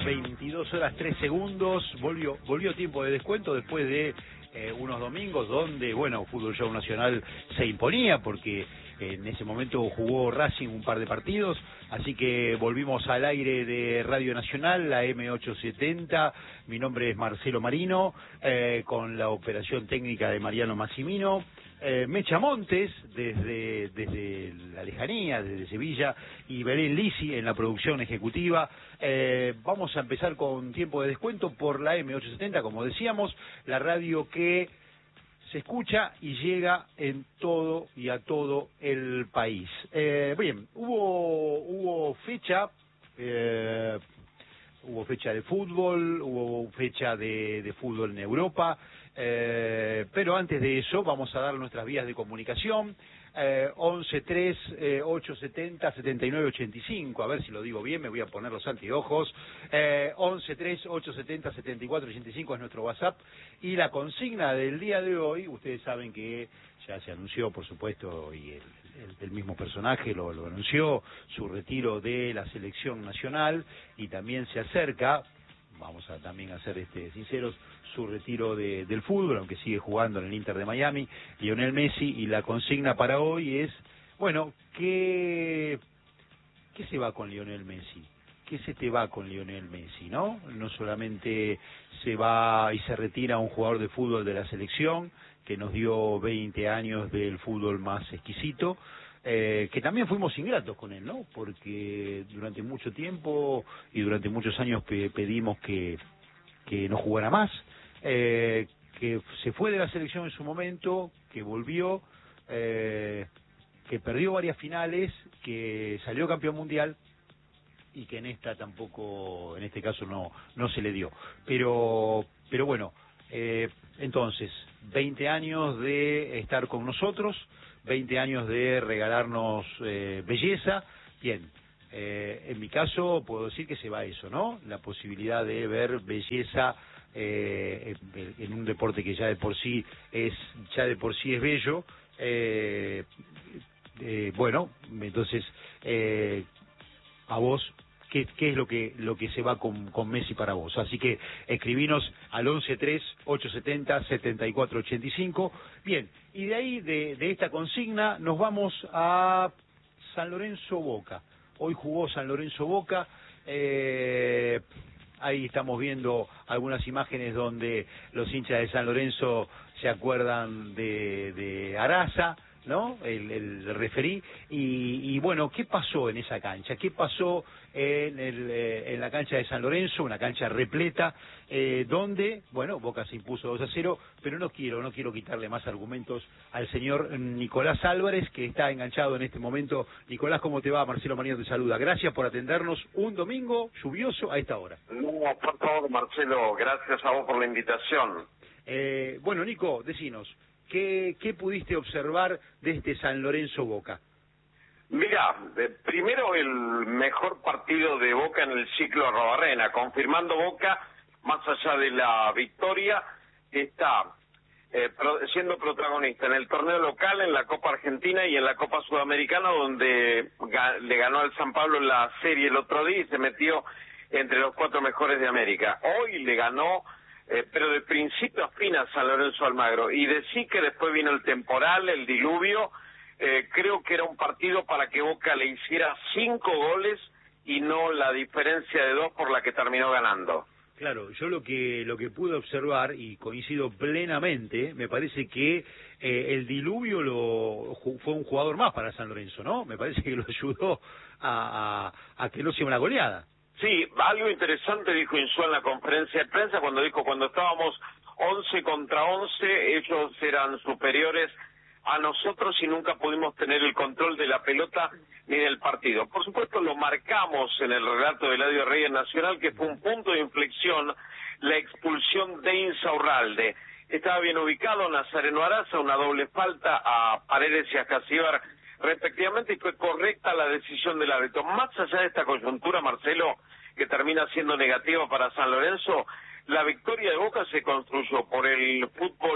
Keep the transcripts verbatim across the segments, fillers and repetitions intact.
veintidós horas tres segundos, volvió volvió tiempo de descuento después de eh, unos domingos donde, bueno, Fútbol Show Nacional se imponía porque en ese momento jugó Racing un par de partidos, así que volvimos al aire de Radio Nacional, la eme ochocientos setenta, mi nombre es Marcelo Marino, eh, con la operación técnica de Mariano Massimino, eh, Mecha Montes, desde, desde la lejanía, desde Sevilla, y Belén Lisi en la producción ejecutiva. Eh, vamos a empezar con tiempo de descuento por la eme ochocientos setenta, como decíamos, la radio que se escucha y llega en todo y a todo el país. Eh, bien, hubo hubo fecha, eh, hubo fecha de fútbol, hubo fecha de, de fútbol en Europa, eh, pero antes de eso vamos a dar nuestras vías de comunicación. Eh, once tres eh, ochocientos setenta setenta y nueve ochenta y cinco, a ver si lo digo bien, me voy a poner los anteojos. eh, once tres ochocientos setenta setenta y cuatro ochenta y cinco es nuestro WhatsApp, y la consigna del día de hoy, ustedes saben que ya se anunció, por supuesto, y el, el, el mismo personaje lo, lo anunció, su retiro de la selección nacional, y también se acerca, vamos a también a ser este, sinceros, su retiro de, del fútbol, aunque sigue jugando en el Inter de Miami, Lionel Messi, y la consigna para hoy es, bueno, ¿qué, qué se va con Lionel Messi? ¿Qué se te va con Lionel Messi, no? No solamente se va y se retira un jugador de fútbol de la selección, que nos dio veinte años del fútbol más exquisito, Eh, que también fuimos ingratos con él, ¿no? Porque durante mucho tiempo y durante muchos años pe pedimos que, que no jugara más, eh, que se fue de la selección en su momento, que volvió, eh, que perdió varias finales, que salió campeón mundial y que en esta tampoco, en este caso no, no se le dio. Pero, pero bueno, eh, entonces, veinte años de estar con nosotros, veinte años de regalarnos eh, belleza. Bien, eh, en mi caso puedo decir que se va eso, ¿no? La posibilidad de ver belleza eh, en, en un deporte que ya de por sí es ya de por sí es bello. Eh, eh, bueno, entonces eh, a vos, ¿Qué, ¿Qué es lo que lo que se va con, con Messi para vos? Así que escribinos al once tres ochocientos setenta setenta y cuatro ochenta y cinco. Bien, y de ahí, de, de esta consigna, nos vamos a San Lorenzo Boca. Hoy jugó San Lorenzo Boca. Eh, ahí estamos viendo algunas imágenes donde los hinchas de San Lorenzo se acuerdan de, de Araza, ¿no? El, el referí, y, y bueno, ¿qué pasó en esa cancha? ¿Qué pasó en, el, eh, en la cancha de San Lorenzo, una cancha repleta, eh, donde, bueno, Boca se impuso dos a cero, pero no quiero, no quiero quitarle más argumentos al señor Nicolás Álvarez, que está enganchado en este momento. Nicolás, ¿cómo te va? Marcelo Marino te saluda. Gracias por atendernos un domingo lluvioso a esta hora. No, por favor, Marcelo, gracias a vos por la invitación. Eh, bueno, Nico, decinos, ¿Qué, ¿Qué pudiste observar de este San Lorenzo Boca? Mira, eh, primero el mejor partido de Boca en el ciclo Arrobarrena, confirmando Boca, más allá de la victoria, está eh, pro, siendo protagonista en el torneo local, en la Copa Argentina y en la Copa Sudamericana, donde ga, le ganó al San Pablo en la serie el otro día y se metió entre los cuatro mejores de América. Hoy le ganó, Eh, pero de principio a fin a San Lorenzo Almagro, y decir que después vino el temporal, el diluvio, eh, creo que era un partido para que Boca le hiciera cinco goles y no la diferencia de dos por la que terminó ganando. Claro, yo lo que lo que pude observar, y coincido plenamente, me parece que eh, el diluvio lo fue un jugador más para San Lorenzo, ¿no? Me parece que lo ayudó a, a, a que no sea una goleada. Sí, algo interesante dijo Insúa en la conferencia de prensa cuando dijo, cuando estábamos once contra once, ellos eran superiores a nosotros y nunca pudimos tener el control de la pelota ni del partido. Por supuesto lo marcamos en el relato de Eladio Reyes Nacional, que fue un punto de inflexión la expulsión de Insaurralde. Estaba bien ubicado Nazareno Araza, una doble falta a Paredes y a Casibar respectivamente, y fue correcta la decisión del árbitro. Más allá de esta coyuntura, Marcelo, que termina siendo negativa para San Lorenzo, la victoria de Boca se construyó por el fútbol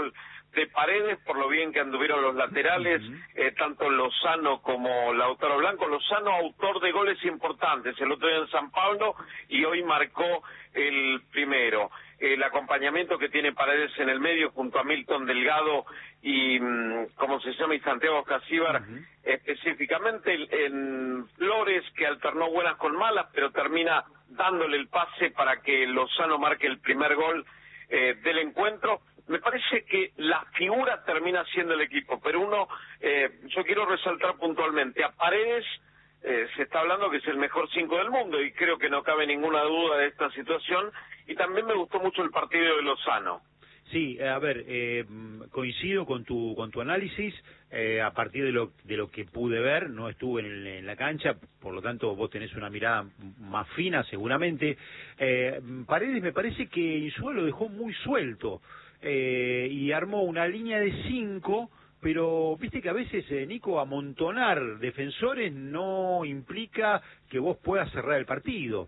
de Paredes, por lo bien que anduvieron los laterales, uh-huh. eh, tanto Lozano como Lautaro Blanco. Lozano, autor de goles importantes, el otro día en San Pablo, y hoy marcó el primero. El acompañamiento que tiene Paredes en el medio, junto a Milton Delgado y, ¿cómo se llama?, y Santiago Casíbar, uh-huh. específicamente en Flores, que alternó buenas con malas, pero termina dándole el pase para que Lozano marque el primer gol eh, del encuentro. Me parece que la figura termina siendo el equipo, pero uno, eh, yo quiero resaltar puntualmente, a Paredes eh, se está hablando que es el mejor cinco del mundo, y creo que no cabe ninguna duda de esta situación, y también me gustó mucho el partido de Lozano. Sí, a ver, eh, coincido con tu con tu análisis, eh, a partir de lo de lo que pude ver, no estuve en, en la cancha, por lo tanto vos tenés una mirada más fina seguramente. Eh, Paredes me parece que Insúa lo dejó muy suelto, eh, y armó una línea de cinco, pero viste que a veces, eh, Nico, amontonar defensores no implica que vos puedas cerrar el partido.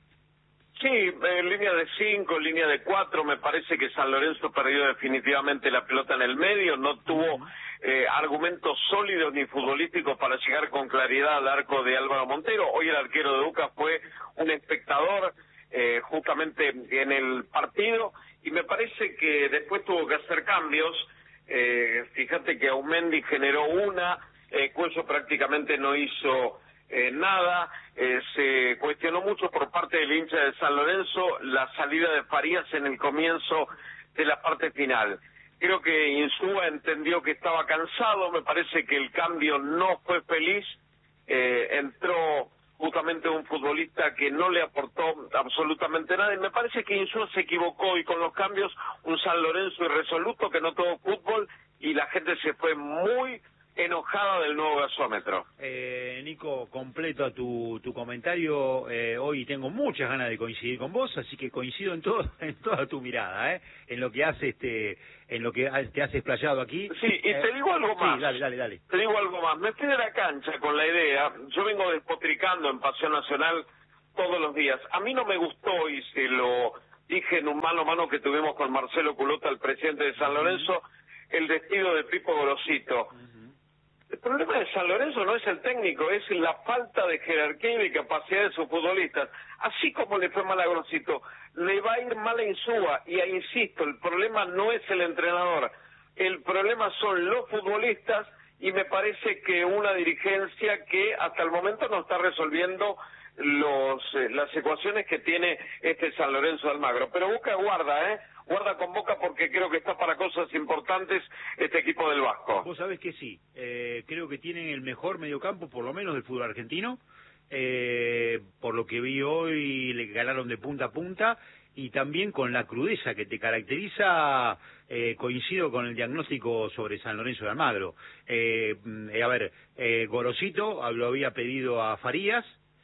Sí, en línea de cinco, línea de cuatro, me parece que San Lorenzo perdió definitivamente la pelota en el medio, no tuvo eh, argumentos sólidos ni futbolísticos para llegar con claridad al arco de Álvaro Montero. Hoy el arquero de Boca fue un espectador eh, justamente en el partido, y me parece que después tuvo que hacer cambios. Eh, fíjate que Aumendi generó una, eh, Cuello prácticamente no hizo Eh, nada, eh, se cuestionó mucho por parte del hincha de San Lorenzo la salida de Farías en el comienzo de la parte final. Creo que Insúa entendió que estaba cansado, me parece que el cambio no fue feliz, eh, entró justamente un futbolista que no le aportó absolutamente nada, y me parece que Insúa se equivocó, y con los cambios un San Lorenzo irresoluto que no tuvo fútbol, y la gente se fue muy enojada del nuevo gasómetro. Eh, Nico, completo a tu, tu comentario, eh, hoy tengo muchas ganas de coincidir con vos, así que coincido en todo, en toda tu mirada, ¿eh? En lo que hace este, en lo que te has explayado aquí. Sí, y eh, te digo algo más. Sí, dale, dale, dale. Te digo algo más. Me fui de la cancha con la idea, yo vengo despotricando en Pasión Nacional todos los días. A mí no me gustó, y se lo dije en un mano a mano que tuvimos con Marcelo Culota, el presidente de San Lorenzo, uh-huh. el despido de Pipo Gorosito. Uh-huh. El problema de San Lorenzo no es el técnico, es la falta de jerarquía y de capacidad de sus futbolistas. Así como le fue mal a Gorosito, le va a ir mal a Insúa, y a, insisto, el problema no es el entrenador, el problema son los futbolistas, y me parece que una dirigencia que hasta el momento no está resolviendo los eh, las ecuaciones que tiene este San Lorenzo de Almagro. Pero Boca guarda, ¿eh? Guarda con Boca, porque creo que está para cosas importantes este equipo del Vasco. Vos sabés que sí, eh, creo que tienen el mejor mediocampo, por lo menos del fútbol argentino, eh, por lo que vi hoy le ganaron de punta a punta, y también con la crudeza que te caracteriza, eh, coincido con el diagnóstico sobre San Lorenzo de Almagro. Eh, eh, a ver, eh, Gorosito lo había pedido a Farías,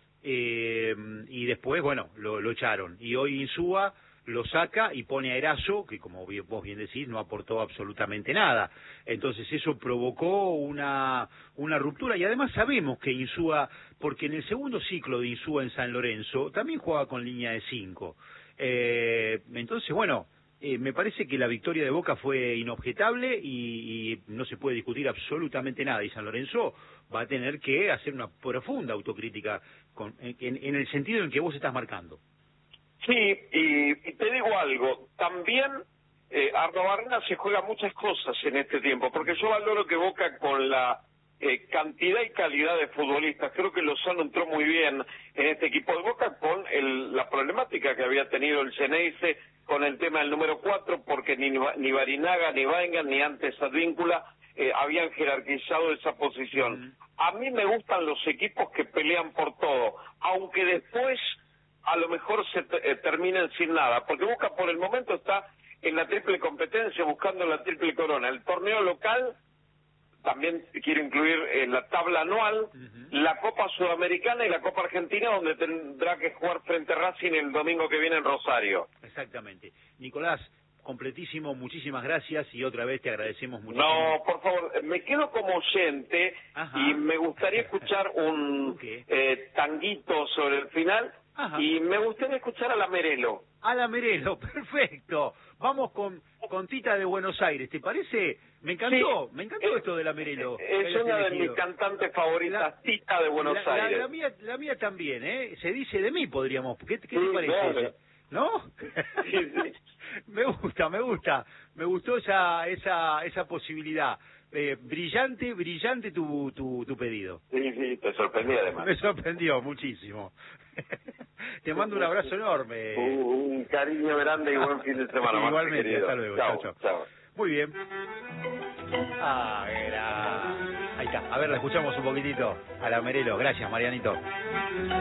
eh, y después, bueno, lo, lo echaron, y hoy Insúa lo saca y pone a Erazo, que como vos bien decís, no aportó absolutamente nada. Entonces eso provocó una una ruptura, y además sabemos que Insúa, porque en el segundo ciclo de Insúa en San Lorenzo, también jugaba con línea de cinco. Eh, entonces, bueno, eh, me parece que la victoria de Boca fue inobjetable, y, y no se puede discutir absolutamente nada, y San Lorenzo va a tener que hacer una profunda autocrítica con, en, en el sentido en que vos estás marcando. Sí, y, y te digo algo, también eh, Arrobarrena se juega muchas cosas en este tiempo, porque yo valoro que Boca, con la eh, cantidad y calidad de futbolistas, creo que Lozano entró muy bien en este equipo de Boca, con el, la problemática que había tenido el Ceneice con el tema del número cuatro, porque ni, ni Barinaga, ni Weingart, ni antes Advíncula eh, habían jerarquizado esa posición. A mí me gustan los equipos que pelean por todo, aunque después a lo mejor se eh, terminen sin nada, porque Boca por el momento está en la triple competencia, buscando la triple corona. El torneo local también quiero incluir en la tabla anual, uh-huh. la Copa Sudamericana y la Copa Argentina, donde tendrá que jugar frente a Racing el domingo que viene en Rosario. Exactamente. Nicolás, completísimo, muchísimas gracias, y otra vez te agradecemos muchísimo. No, por favor, me quedo como oyente. Ajá. Y me gustaría escuchar un okay. eh, tanguito sobre el final, Ajá. Y me gustaría escuchar a la Merelo. A la Merelo, perfecto. Vamos con, con Tita de Buenos Aires, ¿te parece? Me encantó, Sí, me encantó es, esto de la Merelo. Es una de mis cantantes favoritas, la, Tita de Buenos la, Aires. La, la, mía, la mía también, ¿eh? Se dice de mí, podríamos. ¿Qué, qué te sí, parece? Claro. ¿No? Sí, sí. Me gusta, me gusta. Me gustó esa esa esa posibilidad. Eh, brillante, brillante tu, tu, tu pedido. Sí, sí, te sorprendí además. Me sorprendió muchísimo. Te mando un abrazo enorme. Un, un cariño grande y buen fin de semana. Igualmente, Marce, hasta luego. Chao, chao, chao. chao. Muy bien. Ah, era... Ahí está. A ver, la escuchamos un poquitito a la Merelo. Gracias, Marianito.